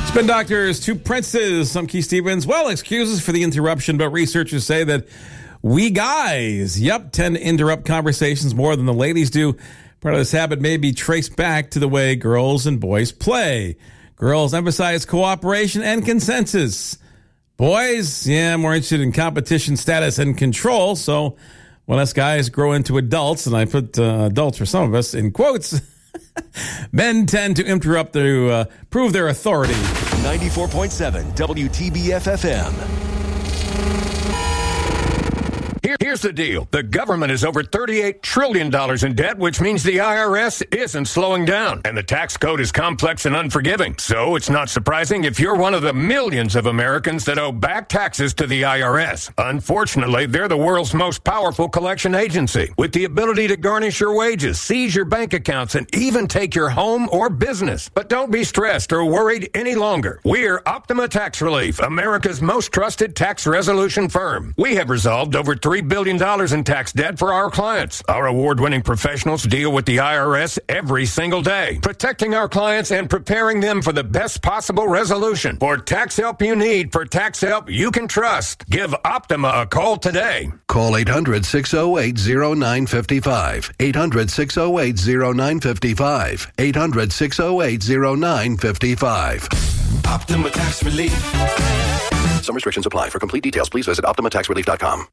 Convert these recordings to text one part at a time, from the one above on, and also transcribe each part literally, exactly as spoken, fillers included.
Spin Doctors, two princes. I'm Keith Stevens. Well, excuses for the interruption, but researchers say that we guys, yep, tend to interrupt conversations more than the ladies do. Part of this habit may be traced back to the way girls and boys play. Girls emphasize cooperation and consensus. Boys, yeah, more interested in competition, status, and control. So when us guys grow into adults, and I put uh, adults for some of us in quotes, men tend to interrupt to uh, prove their authority. ninety-four point seven W T B F F M. Here, here's the deal. The government is over thirty-eight trillion dollars in debt, which means the I R S isn't slowing down. And the tax code is complex and unforgiving. So it's not surprising if you're one of the millions of Americans that owe back taxes to the I R S. Unfortunately, they're the world's most powerful collection agency, with the ability to garnish your wages, seize your bank accounts, and even take your home or business. But don't be stressed or worried any longer. We're Optima Tax Relief, America's most trusted tax resolution firm. We have resolved over three billion dollars in tax debt for our clients. Our award-winning professionals deal with the I R S every single day, protecting our clients and preparing them for the best possible resolution. For tax help you need, for tax help you can trust, give Optima a call today. Call eight hundred, six oh eight, oh nine five five. eight hundred, six oh eight, oh nine five five. eight hundred, six oh eight, oh nine five five. Optima Tax Relief. Some restrictions apply. For complete details, please visit optima tax relief dot com.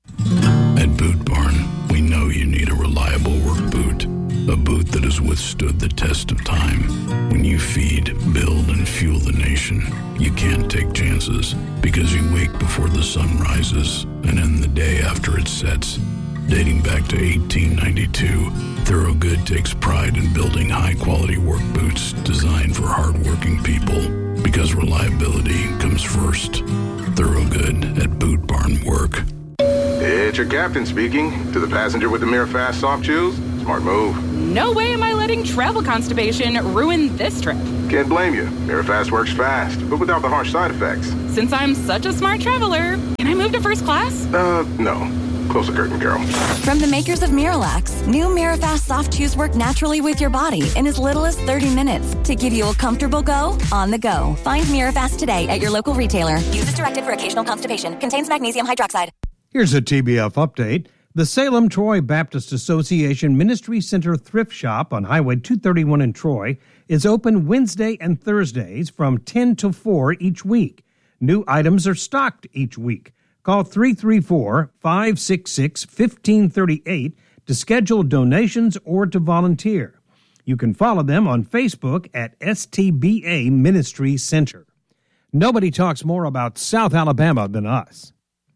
At Boot Barn, we know you need a reliable work boot. A boot that has withstood the test of time. When you feed, build, and fuel the nation, you can't take chances because you wake before the sun rises and end the day after it sets. Dating back to eighteen ninety-two, Thorogood takes pride in building high-quality work boots designed for hard-working people because reliability comes first. Thorogood at Boot Barn Work. It's your captain speaking. To the passenger with the Mirafast soft shoes, smart move. No way am I letting travel constipation ruin this trip. Can't blame you. Mirafast works fast, but without the harsh side effects. Since I'm such a smart traveler, can I move to first class? Uh, no. Close the curtain, Carol. From the makers of Miralax, new Mirafast soft chews work naturally with your body in as little as thirty minutes to give you a comfortable go on the go. Find Mirafast today at your local retailer. Use as directed for occasional constipation. Contains magnesium hydroxide. Here's a T B F update. The Salem Troy Baptist Association Ministry Center Thrift Shop on Highway two thirty-one in Troy is open Wednesday and Thursdays from ten to four each week. New items are stocked each week. Call three three four, five six six, one five three eight to schedule donations or to volunteer. You can follow them on Facebook at S T B A Ministry Center. Nobody talks more about South Alabama than us.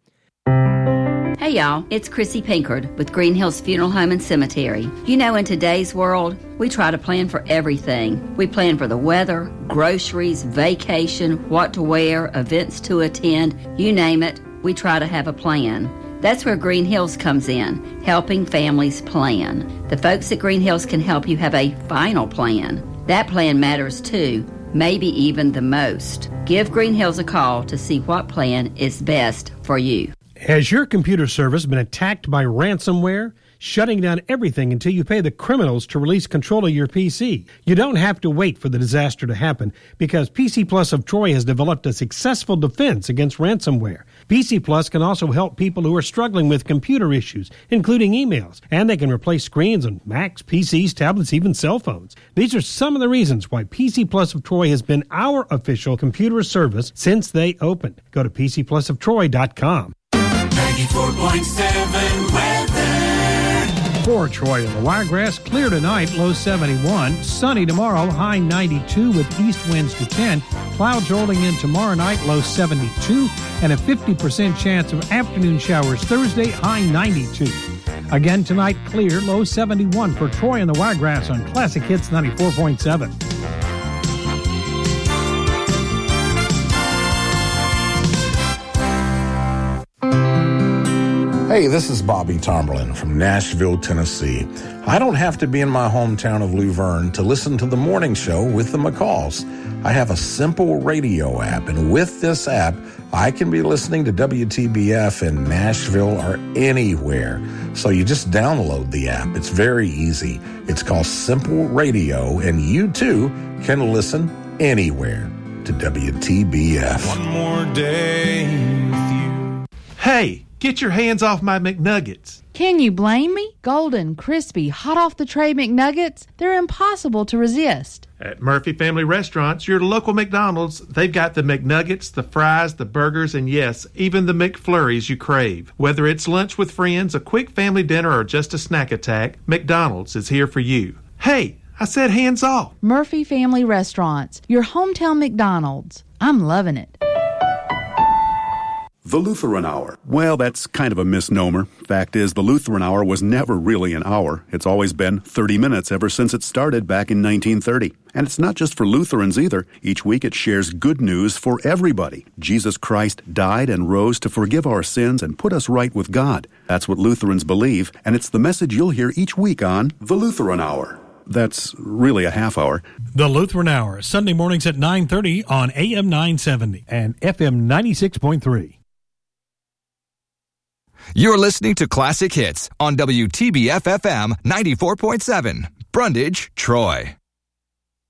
Hey y'all, it's Chrissy Pinkard with Green Hills Funeral Home and Cemetery. You know, in today's world, we try to plan for everything. We plan for the weather, groceries, vacation, what to wear, events to attend, you name it, we try to have a plan. That's where Green Hills comes in, helping families plan. The folks at Green Hills can help you have a final plan. That plan matters too, maybe even the most. Give Green Hills a call to see what plan is best for you. Has your computer service been attacked by ransomware? Shutting down everything until you pay the criminals to release control of your P C. You don't have to wait for the disaster to happen because P C Plus of Troy has developed a successful defense against ransomware. P C Plus can also help people who are struggling with computer issues, including emails, and they can replace screens on Macs, P Cs, tablets, even cell phones. These are some of the reasons why P C Plus of Troy has been our official computer service since they opened. Go to P C plus of troy dot com. ninety-four point seven weather. For Troy and the Wiregrass, clear tonight, low seventy-one. Sunny tomorrow, high ninety-two with east winds to ten. Clouds rolling in tomorrow night, low seventy-two. And a fifty percent chance of afternoon showers Thursday, high ninety-two. Again tonight, clear, low seventy-one for Troy and the Wiregrass on Classic Hits ninety-four point seven. Hey, this is Bobby Tomberlin from Nashville, Tennessee. I don't have to be in my hometown of Luverne to listen to the morning show with the McCalls. I have a simple radio app, and with this app, I can be listening to W T B F in Nashville or anywhere. So you just download the app. It's very easy. It's called Simple Radio, and you too can listen anywhere. to W T B F. One more day with you. Hey, get your hands off my McNuggets. Can you blame me? Golden, crispy, hot off the tray McNuggets, they're impossible to resist. At Murphy Family Restaurants, your local McDonald's, they've got the McNuggets, the fries, the burgers, and yes, even the McFlurries you crave. Whether it's lunch with friends, a quick family dinner, or just a snack attack, McDonald's is here for you. Hey, I said hands off. Murphy Family Restaurants, your hometown McDonald's. I'm loving it. The Lutheran Hour. Well, that's kind of a misnomer. Fact is, the Lutheran Hour was never really an hour. It's always been thirty minutes ever since it started back in nineteen thirty. And it's not just for Lutherans either. Each week it shares good news for everybody. Jesus Christ died and rose to forgive our sins and put us right with God. That's what Lutherans believe, and it's the message you'll hear each week on The Lutheran Hour. That's really a half hour. The Lutheran Hour, Sunday mornings at nine thirty on A M nine seventy and F M ninety-six point three. You're listening to Classic Hits on W T B F F M ninety-four point seven, Brundage, Troy.